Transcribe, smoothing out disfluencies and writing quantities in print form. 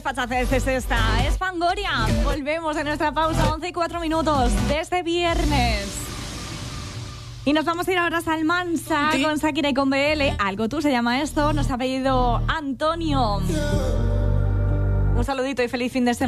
desfachatez es esta. Es Fangoria. Volvemos de nuestra pausa, 11:04 de este viernes. Y nos vamos a ir ahora a Salmansa con Shakira y con BL. Algo tú se llama esto. Nos ha pedido Antonio. Un saludito y feliz fin de semana.